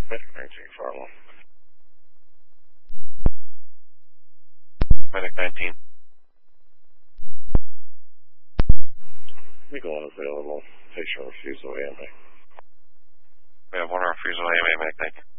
Medic 19, Farlow. Medic 19. Eagle unavailable. Patient refusal AMA. We have one refusal AMA, Medic 19.